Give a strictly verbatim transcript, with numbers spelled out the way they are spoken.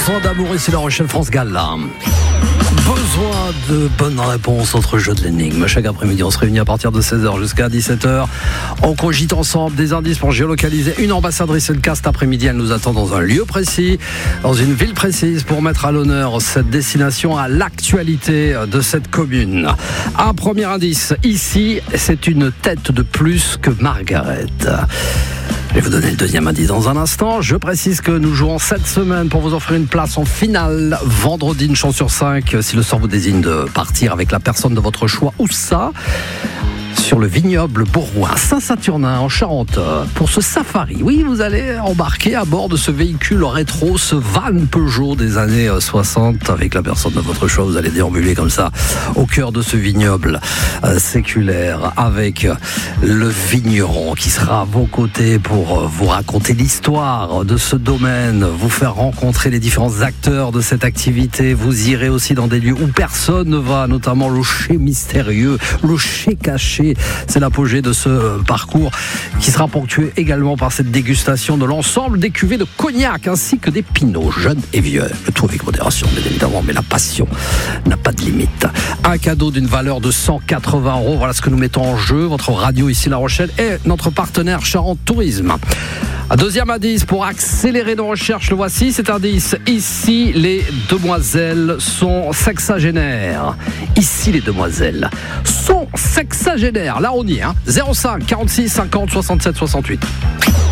Besoin d'amour, ici La Rochelle, France Gall. Besoin de bonnes réponses entre jeux de l'énigme. Chaque après-midi, on se réunit à partir de seize heures jusqu'à dix-sept heures. On cogite ensemble des indices pour géolocaliser une ambassadrice L K. Cet après-midi, elle nous attend dans un lieu précis, dans une ville précise, pour mettre à l'honneur cette destination à l'actualité de cette commune. Un premier indice, ici, c'est une tête de plus que Margaret. Je vais vous donner le deuxième indice dans un instant. Je précise que nous jouons cette semaine pour vous offrir une place en finale. Vendredi, une chance sur cinq, si le sort vous désigne de partir avec la personne de votre choix. Où ça ? Sur le vignoble bourrois Saint-Saturnin en Charente pour ce safari. Oui, vous allez embarquer à bord de ce véhicule rétro, ce van Peugeot des années soixante avec la personne de votre choix. Vous allez déambuler comme ça au cœur de ce vignoble euh, séculaire avec le vigneron qui sera à vos côtés pour vous raconter l'histoire de ce domaine, vous faire rencontrer les différents acteurs de cette activité. Vous irez aussi dans des lieux où personne ne va, notamment le chai mystérieux, le chai caché. C'est l'apogée de ce parcours qui sera ponctué également par cette dégustation de l'ensemble des cuvées de cognac ainsi que des pinots jeunes et vieux. Le tout avec modération, bien évidemment, mais la passion n'a pas de limite. Un cadeau d'une valeur de cent quatre-vingts euros. Voilà ce que nous mettons en jeu. Votre radio ici La Rochelle et notre partenaire Charente Tourisme. Un deuxième indice pour accélérer nos recherches, le voici, cet indice. Ici, les demoiselles sont sexagénaires. Ici, les demoiselles sont sexagénaires. Là, on y est. Hein. zéro cinq quarante-six cinquante soixante-sept soixante-huit.